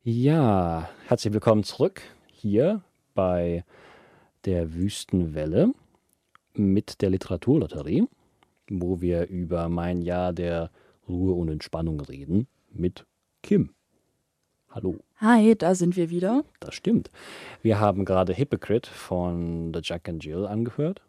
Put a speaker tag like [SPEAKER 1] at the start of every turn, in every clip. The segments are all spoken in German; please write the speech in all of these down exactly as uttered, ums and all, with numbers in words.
[SPEAKER 1] Ja, herzlich willkommen zurück hier bei der Wüstenwelle mit der Literaturlotterie, wo wir über mein Jahr der Ruhe und Entspannung reden mit Kim. Hallo,
[SPEAKER 2] Hi, da sind wir wieder.
[SPEAKER 1] das stimmt. Wir haben gerade Hypocrite von The Jack and Jill angehört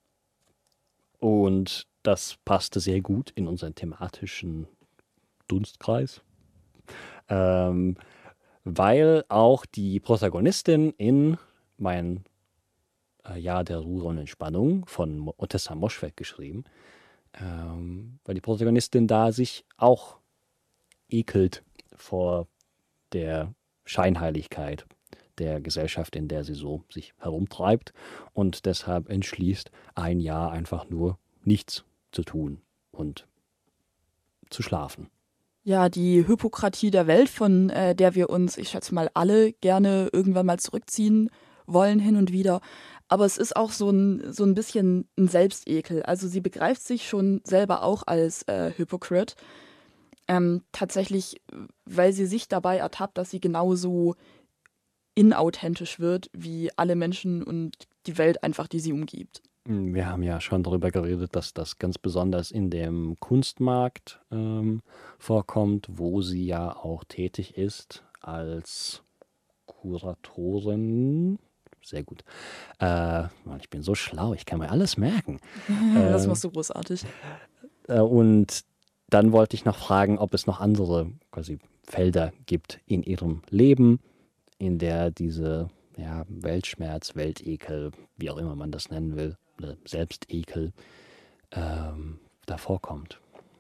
[SPEAKER 1] und das passte sehr gut in unseren thematischen Dunstkreis, ähm, weil auch die Protagonistin in mein äh, Jahr der Ruhe und Entspannung von Mo- Otessa Moschweg geschrieben, ähm, weil die Protagonistin da sich auch ekelt vor der Scheinheiligkeit der Gesellschaft, in der sie so sich herumtreibt und deshalb entschließt, ein Jahr einfach nur nichts zu tun und zu schlafen.
[SPEAKER 2] Ja, die Hypokratie der Welt, von äh, der wir uns, ich schätze mal, alle gerne irgendwann mal zurückziehen wollen, hin und wieder. Aber es ist auch so ein, so ein bisschen ein Selbstekel. Also sie begreift sich schon selber auch als äh, Hypocrite. Ähm, tatsächlich, weil sie sich dabei ertappt, dass sie genauso inauthentisch wird wie alle Menschen und die Welt einfach, die sie umgibt.
[SPEAKER 1] Wir haben ja schon darüber geredet, dass das ganz besonders in dem Kunstmarkt ähm, vorkommt, wo sie ja auch tätig ist als Kuratorin. Sehr gut. Äh, Mann, ich bin so schlau, ich kann mir alles merken.
[SPEAKER 2] Das
[SPEAKER 1] Äh,
[SPEAKER 2] machst du großartig.
[SPEAKER 1] äh, und dann wollte ich noch fragen, ob es noch andere quasi Felder gibt in ihrem Leben, in der diese ja, Weltschmerz, Weltekel, wie auch immer man das nennen will, oder Selbstekel ähm, da vorkommt.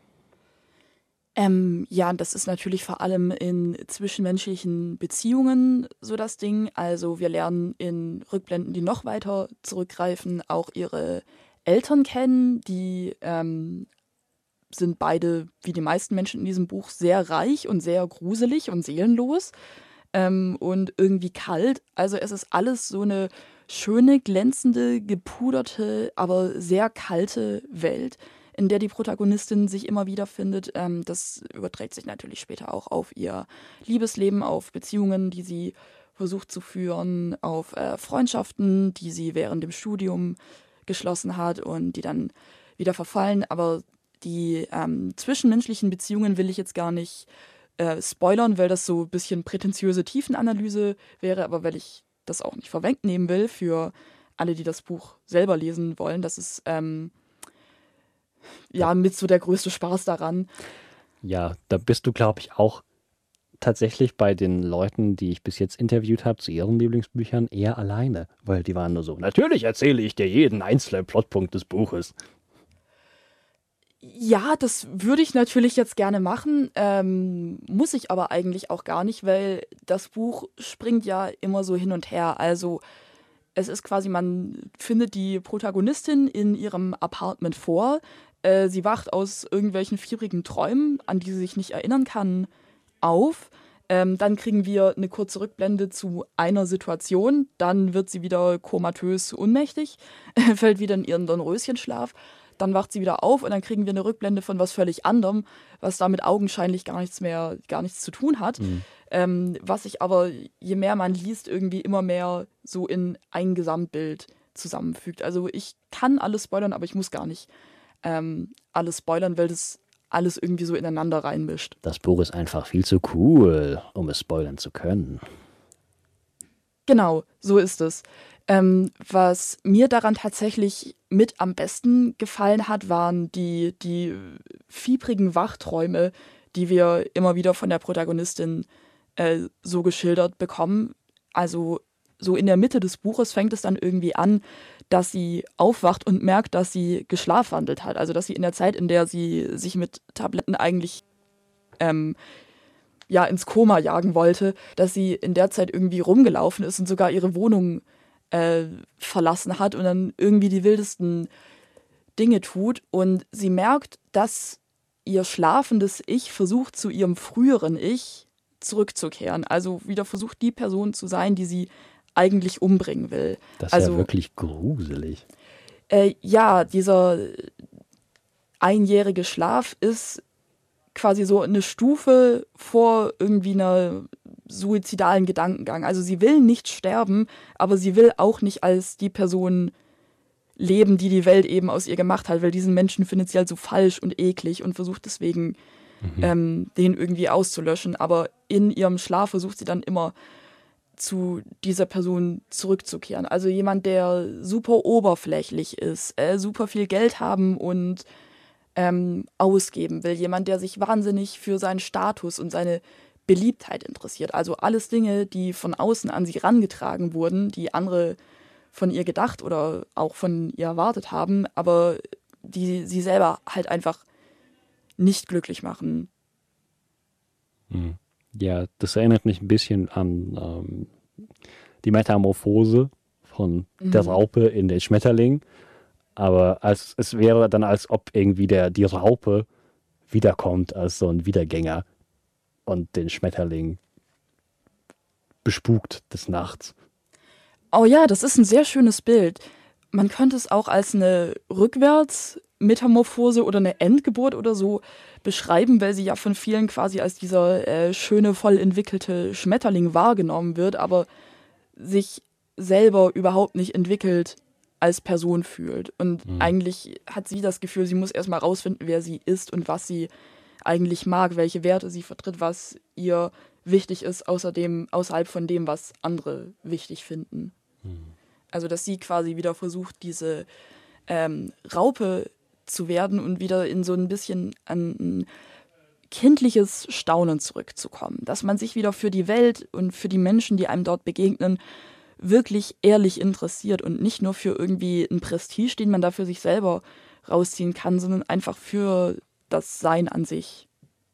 [SPEAKER 2] Ähm, ja, das ist natürlich vor allem in zwischenmenschlichen Beziehungen so das Ding. Also wir lernen in Rückblenden, die noch weiter zurückgreifen, auch ihre Eltern kennen. Die ähm, sind beide, wie die meisten Menschen in diesem Buch, sehr reich und sehr gruselig und seelenlos ähm, und irgendwie kalt. Also es ist alles so eine schöne, glänzende, gepuderte, aber sehr kalte Welt, in der die Protagonistin sich immer wieder findet. Ähm, das überträgt sich natürlich später auch auf ihr Liebesleben, auf Beziehungen, die sie versucht zu führen, auf äh, Freundschaften, die sie während dem Studium geschlossen hat und die dann wieder verfallen. Aber die ähm, zwischenmenschlichen Beziehungen will ich jetzt gar nicht äh, spoilern, weil das so ein bisschen prätentiöse Tiefenanalyse wäre, aber weil ich das auch nicht vorwegnehmen will für alle, die das Buch selber lesen wollen. Das ist ähm,
[SPEAKER 1] Da,
[SPEAKER 2] ja mit so der größte Spaß daran.
[SPEAKER 1] ja, da bist du, glaube ich, auch tatsächlich bei den Leuten, die ich bis jetzt interviewt habe, zu ihren Lieblingsbüchern eher alleine, weil die waren nur so, natürlich erzähle ich dir jeden einzelnen Plotpunkt des Buches.
[SPEAKER 2] Ja, das würde ich natürlich jetzt gerne machen, ähm, muss ich aber eigentlich auch gar nicht, weil das Buch springt ja immer so hin und her. Also es ist quasi, man findet die Protagonistin in ihrem Apartment vor. Äh, sie wacht aus irgendwelchen fiebrigen Träumen, an die sie sich nicht erinnern kann, auf. Ähm, dann kriegen wir eine kurze Rückblende zu einer Situation. Dann wird sie wieder komatös ohnmächtig, fällt wieder in ihren Dornröschenschlaf. Dann wacht sie wieder auf und dann kriegen wir eine Rückblende von was völlig anderem, was damit augenscheinlich gar nichts mehr, gar nichts zu tun hat.
[SPEAKER 1] Hm.
[SPEAKER 2] Ähm, was sich aber, je mehr man liest, irgendwie immer mehr so in ein Gesamtbild zusammenfügt. Also ich kann alles spoilern, aber ich muss gar nicht ähm, alles spoilern, weil das alles irgendwie so ineinander reinmischt.
[SPEAKER 1] Das Buch ist einfach viel zu cool, um es spoilern zu können.
[SPEAKER 2] Genau, so ist es. Ähm, was mir daran tatsächlich mit am besten gefallen hat, waren die, die fiebrigen Wachträume, die wir immer wieder von der Protagonistin äh, so geschildert bekommen. Also so in der Mitte des Buches fängt es dann irgendwie an, dass sie aufwacht und merkt, dass sie geschlafwandelt hat. Also dass sie in der Zeit, in der sie sich mit Tabletten eigentlich ähm, ja, ins Koma jagen wollte, dass sie in der Zeit irgendwie rumgelaufen ist und sogar ihre Wohnung äh, verlassen hat und dann irgendwie die wildesten Dinge tut. Und sie merkt, dass ihr schlafendes Ich versucht, zu ihrem früheren Ich zurückzukehren. Also wieder versucht, die Person zu sein, die sie eigentlich umbringen will.
[SPEAKER 1] Das ist ja
[SPEAKER 2] Also
[SPEAKER 1] wirklich gruselig.
[SPEAKER 2] äh, ja, dieser einjährige Schlaf ist quasi so eine Stufe vor irgendwie einer suizidalen Gedankengang. Also sie will nicht sterben, aber sie will auch nicht als die Person leben, die die Welt eben aus ihr gemacht hat, weil diesen Menschen findet sie halt so falsch und eklig und versucht deswegen, mhm. ähm, den irgendwie auszulöschen. Aber in ihrem Schlaf versucht sie dann immer zu dieser Person zurückzukehren. Also jemand, der super oberflächlich ist, äh, super viel Geld haben und ähm, ausgeben will. Jemand, der sich wahnsinnig für seinen Status und seine Beliebtheit interessiert. Also alles Dinge, die von außen an sie rangetragen wurden, die andere von ihr gedacht oder auch von ihr erwartet haben, aber die sie selber halt einfach nicht glücklich machen.
[SPEAKER 1] Ja, das erinnert mich ein bisschen an ähm, die Metamorphose von mhm. der Raupe in den Schmetterling. Aber als, es wäre dann, als ob irgendwie der, die Raupe wiederkommt als so ein Wiedergänger und den Schmetterling bespukt des Nachts.
[SPEAKER 2] Oh ja, das ist ein sehr schönes Bild. Man könnte es auch als eine Rückwärtsmetamorphose oder eine Endgeburt oder so beschreiben, weil sie ja von vielen quasi als dieser äh, schöne, voll entwickelte Schmetterling wahrgenommen wird, aber sich selber überhaupt nicht entwickelt als Person fühlt. Und mhm. eigentlich hat sie das Gefühl, sie muss erstmal rausfinden, wer sie ist und was sie eigentlich mag, welche Werte sie vertritt, was ihr wichtig ist, außerdem, außerhalb von dem, was andere wichtig finden. Mhm. Also, dass sie quasi wieder versucht, diese ähm, Raupe zu werden und wieder in so ein bisschen an ein kindliches Staunen zurückzukommen. Dass man sich wieder für die Welt und für die Menschen, die einem dort begegnen, wirklich ehrlich interessiert und nicht nur für irgendwie einen Prestige, den man da für sich selber rausziehen kann, sondern einfach für das Sein an sich.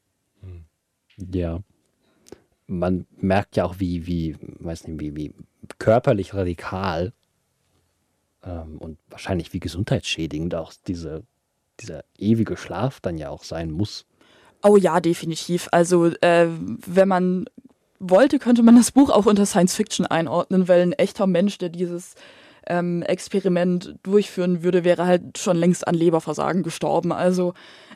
[SPEAKER 1] Ja. Man merkt ja auch, wie, wie, weiß nicht, wie, wie körperlich radikal ähm, und wahrscheinlich wie gesundheitsschädigend auch diese, dieser ewige Schlaf dann ja auch sein muss.
[SPEAKER 2] Oh ja, definitiv. Also äh, wenn man wollte, könnte man das Buch auch unter Science Fiction einordnen, weil ein echter Mensch, der dieses ähm, Experiment durchführen würde, wäre halt schon längst an Leberversagen gestorben. Also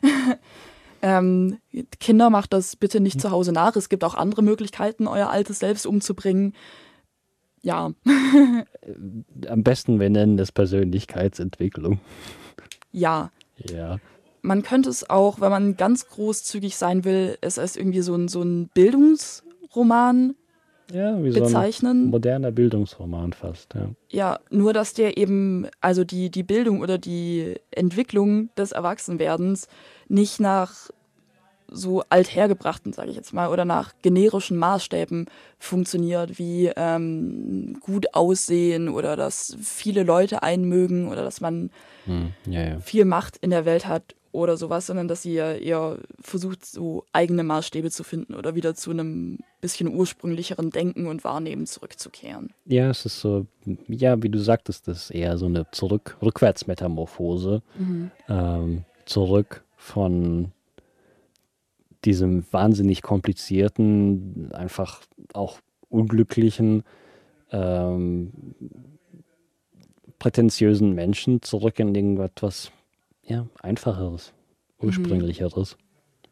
[SPEAKER 2] ähm, Kinder, macht das bitte nicht zu Hause nach. Es gibt auch andere Möglichkeiten, euer altes Selbst umzubringen. Ja.
[SPEAKER 1] Am besten, wir nennen das Persönlichkeitsentwicklung.
[SPEAKER 2] Ja.
[SPEAKER 1] Ja.
[SPEAKER 2] Man könnte es auch, wenn man ganz großzügig sein will, es als irgendwie so ein, so ein Bildungsroman
[SPEAKER 1] ja, wie
[SPEAKER 2] bezeichnen.
[SPEAKER 1] So ein moderner Bildungsroman fast, ja.
[SPEAKER 2] Ja, nur dass der eben, also die, die Bildung oder die Entwicklung des Erwachsenwerdens nicht nach so althergebrachten, sage ich jetzt mal, oder nach generischen Maßstäben funktioniert, wie ähm, gut aussehen oder dass viele Leute einen mögen oder dass man
[SPEAKER 1] hm, ja, ja.
[SPEAKER 2] viel Macht in der Welt hat oder sowas, sondern dass sie ja eher versucht, so eigene Maßstäbe zu finden oder wieder zu einem bisschen ursprünglicheren Denken und Wahrnehmen zurückzukehren.
[SPEAKER 1] Ja, es ist so, ja, wie du sagtest, das ist eher so eine Zurück Rückwärtsmetamorphose. Mhm. Ähm, zurück von diesem wahnsinnig komplizierten, einfach auch unglücklichen, ähm, prätentiösen Menschen zurück in irgendetwas ja, Einfacheres, Ursprünglicheres. Mhm.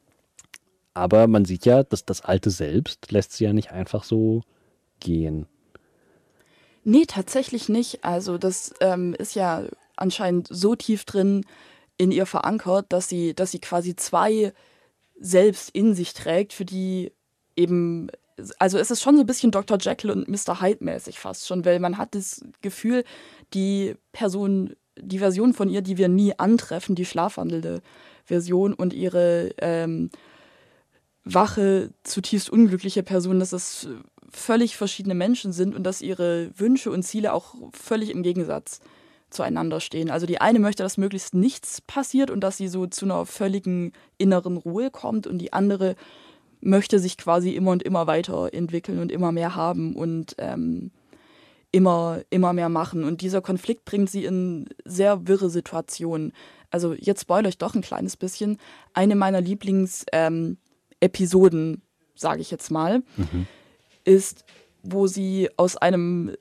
[SPEAKER 1] Aber man sieht ja, dass das alte Selbst lässt sie ja nicht einfach so gehen.
[SPEAKER 2] Nee, tatsächlich nicht. Also das ähm, ist ja anscheinend so tief drin in ihr verankert, dass sie, dass sie quasi zwei selbst in sich trägt, für die eben, also es ist schon so ein bisschen Doktor Jekyll und Mister Hyde mäßig fast schon, weil man hat das Gefühl, die Person, die Version von ihr, die wir nie antreffen, die schlafwandelnde Version und ihre ähm, wache, zutiefst unglückliche Person, dass es völlig verschiedene Menschen sind und dass ihre Wünsche und Ziele auch völlig im Gegensatz zueinander stehen. Also die eine möchte, dass möglichst nichts passiert und dass sie so zu einer völligen inneren Ruhe kommt und die andere möchte sich quasi immer und immer weiterentwickeln und immer mehr haben und ähm, immer, immer mehr machen. Und dieser Konflikt bringt sie in sehr wirre Situationen. Also jetzt spoilere ich doch ein kleines bisschen. Eine meiner Lieblings-Episoden, ähm, sage ich jetzt mal, mhm. ist, wo sie aus einem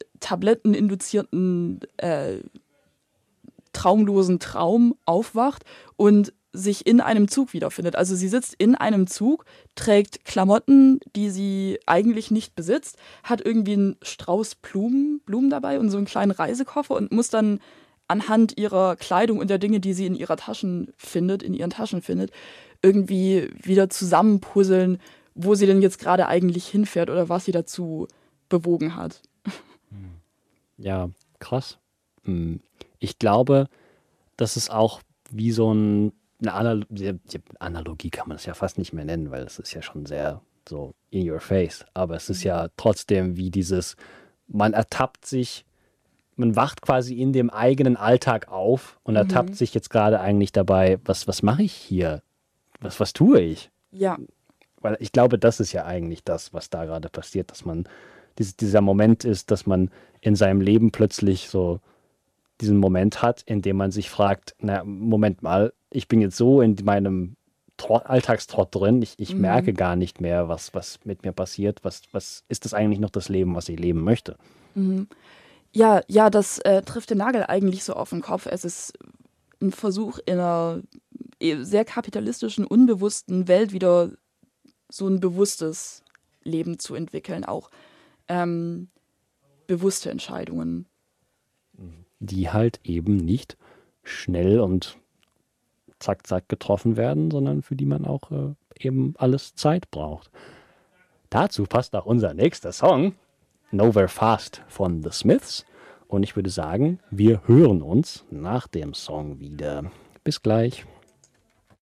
[SPEAKER 2] tabletteninduzierten äh, traumlosen Traum aufwacht und sich in einem Zug wiederfindet. Also sie sitzt in einem Zug, trägt Klamotten, die sie eigentlich nicht besitzt, hat irgendwie einen Strauß Blumen, Blumen dabei und so einen kleinen Reisekoffer und muss dann anhand ihrer Kleidung und der Dinge, die sie in ihrer Taschen findet, in ihren Taschen findet, irgendwie wieder zusammenpuzzeln, wo sie denn jetzt gerade eigentlich hinfährt oder was sie dazu bewogen hat.
[SPEAKER 1] Ja, krass. Ich glaube, das ist auch wie so ein, eine Anal Analogie kann man das ja fast nicht mehr nennen, weil es ist ja schon sehr so in your face. Aber es ist ja trotzdem wie dieses, man ertappt sich, man wacht quasi in dem eigenen Alltag auf und ertappt
[SPEAKER 2] Mhm.
[SPEAKER 1] sich jetzt gerade eigentlich dabei, was, was mache ich hier? Was, was tue ich?
[SPEAKER 2] Ja,
[SPEAKER 1] Weil ich glaube, das ist ja eigentlich das, was da gerade passiert, dass man, dies, dieser Moment ist, dass man in seinem Leben plötzlich so diesen Moment hat, in dem man sich fragt, na, Moment mal, ich bin jetzt so in meinem Trott, Alltagstrott drin, ich, ich
[SPEAKER 2] mhm.
[SPEAKER 1] merke gar nicht mehr, was, was mit mir passiert, was, was ist das eigentlich noch das Leben, was ich leben möchte?
[SPEAKER 2] Mhm. Ja, ja, das äh, trifft den Nagel eigentlich so auf den Kopf. Es ist ein Versuch, in einer eh sehr kapitalistischen, unbewussten Welt wieder so ein bewusstes Leben zu entwickeln, auch ähm, bewusste Entscheidungen.
[SPEAKER 1] Die halt eben nicht schnell und zack, zack getroffen werden, sondern für die man auch äh, eben alles Zeit braucht. Dazu passt auch unser nächster Song, Nowhere Fast von The Smiths. Und ich würde sagen, wir hören uns nach dem Song wieder. Bis gleich.